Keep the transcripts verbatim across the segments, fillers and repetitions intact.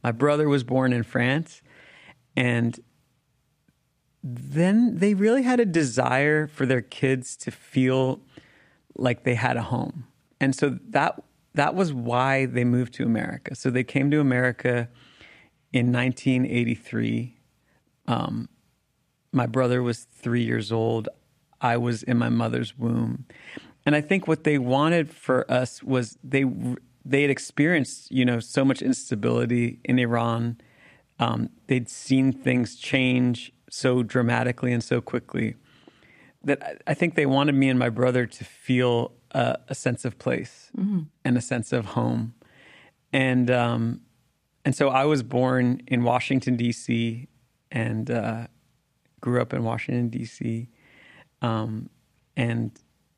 my brother was born in France, and then they really had a desire for their kids to feel like they had a home. And so that that was why they moved to America. So they came to America in nineteen eighty-three. Um, my brother was three years old. I was in my mother's womb. And I think what they wanted for us was they they had experienced, you know, so much instability in Iran. Um, they'd seen things change so dramatically and so quickly that I, I think they wanted me and my brother to feel uh, a sense of place mm-hmm. and a sense of home. And um, and so I was born in Washington, D C, and uh, grew up in Washington, D C. Um, and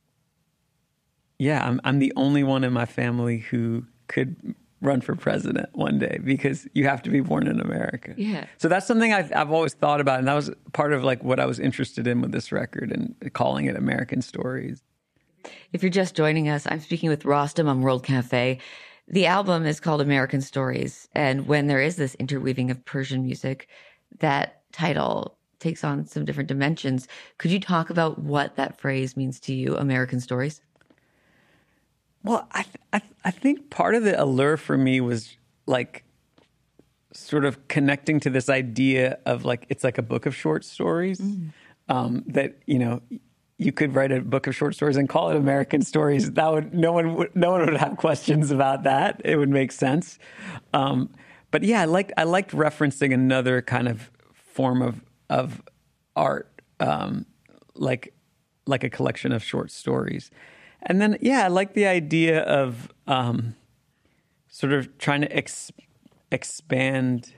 yeah, I'm I'm the only one in my family who could run for president one day because you have to be born in America. Yeah. So that's something I've, I've always thought about. And that was part of like what I was interested in with this record and calling it American Stories. If you're just joining us, I'm speaking with Rostam on World Cafe. The album is called American Stories. And when there is this interweaving of Persian music, that title takes on some different dimensions. Could you talk about what that phrase means to you, American Stories? Well, I, th- I, th- I think part of the allure for me was like sort of connecting to this idea of like, it's like a book of short stories mm. um, that, you know, you could write a book of short stories and call it American Stories. That would, no one would, no one would have questions about that. It would make sense. Um, but yeah, I liked, I liked referencing another kind of form of, of art, um, like, like a collection of short stories. And then, yeah, I like the idea of um, sort of trying to ex- expand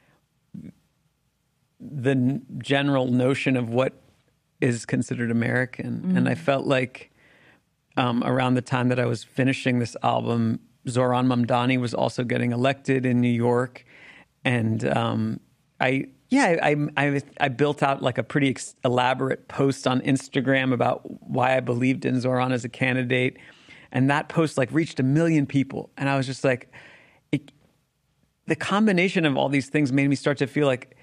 the n- general notion of what is considered American. Mm. And I felt like um, around the time that I was finishing this album, Zohran Mamdani was also getting elected in New York. And um, I... Yeah, I, I I built out like a pretty ex- elaborate post on Instagram about why I believed in Zohran as a candidate, and that post like reached a million people. And I was just like, it, the combination of all these things made me start to feel like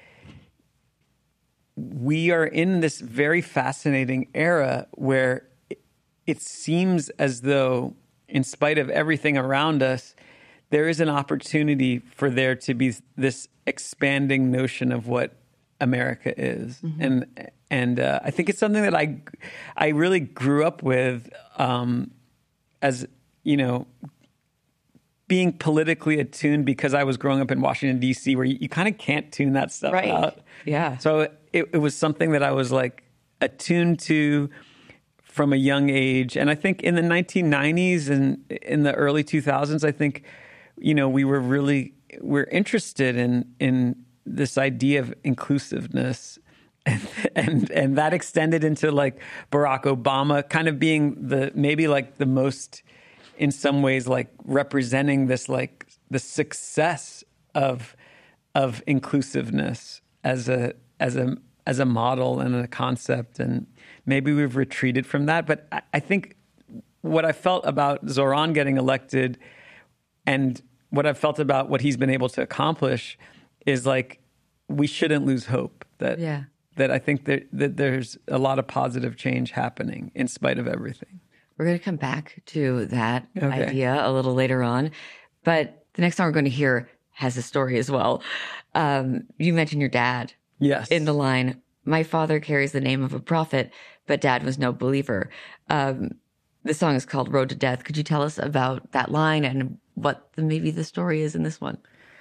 we are in this very fascinating era where it, it seems as though, in spite of everything around us, there is an opportunity for there to be this expanding notion of what America is. Mm-hmm. And and uh, I think it's something that I I really grew up with um, as, you know, being politically attuned because I was growing up in Washington, D C, where you, you kind of can't tune that stuff right. out. Yeah. So it, it was something that I was like attuned to from a young age. And I think in the nineteen nineties and in the early two thousands, I think, you know, we were really, we're interested in, in this idea of inclusiveness. And, and, and that extended into like Barack Obama kind of being the, maybe like the most, in some ways, like representing this, like the success of, of inclusiveness as a, as a, as a model and a concept. And maybe we've retreated from that. But I, I think what I felt about Zohran getting elected and what I've felt about what he's been able to accomplish is like, we shouldn't lose hope that, yeah. that I think that, that there's a lot of positive change happening in spite of everything. We're going to come back to that okay. idea a little later on. But the next song we're going to hear has a story as well. Um, you mentioned your dad. Yes. In the line, my father carries the name of a prophet, but dad was no believer. Um, the song is called Road to Death. Could you tell us about that line and what the, maybe the story is in this one?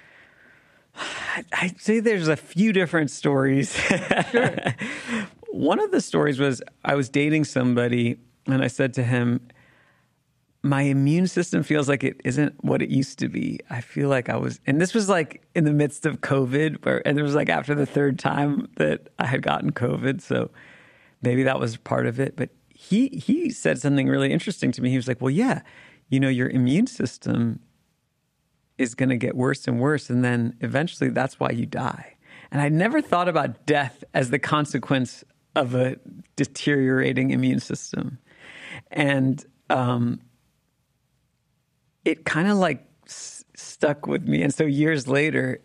I'd say there's a few different stories. Sure. One of the stories was I was dating somebody and I said to him, my immune system feels like it isn't what it used to be. I feel like I was, and this was like in the midst of COVID, where, and it was like after the third time that I had gotten COVID. So maybe that was part of it. But he, he said something really interesting to me. He was like, well, yeah, you know, your immune system is going to get worse and worse. And then eventually that's why you die. And I never thought about death as the consequence of a deteriorating immune system. And um, it kind of like s- stuck with me. And so years later,